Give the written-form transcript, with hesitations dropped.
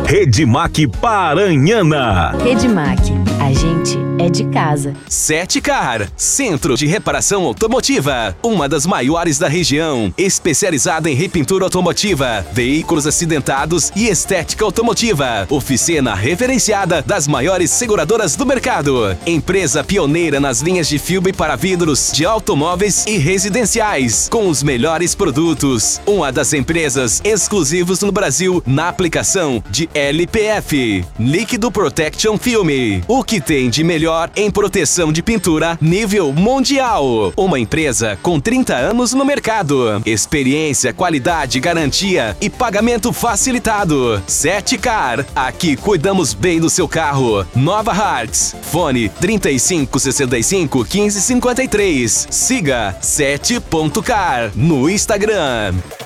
Redmac Paranhana. Redmac, a gente é de casa. Setcar, Centro de Reparação Automotiva, uma das maiores da região, especializada em repintura automotiva, veículos acidentados e estética automotiva. Oficina referenciada das maiores seguradoras do mercado. Empresa pioneira nas linhas de filme para vidros de automóveis e residenciais, com os melhores produtos. Uma das empresas exclusivas no Brasil na aplicação de LPF, Líquido Protection Film. O que tem de melhor em proteção de pintura nível mundial. Uma empresa com 30 anos no mercado. Experiência, qualidade, garantia e pagamento facilitado. Setcar, aqui cuidamos bem do seu carro. Nova Hartz, fone 3565 1553. Siga 7.car no Instagram.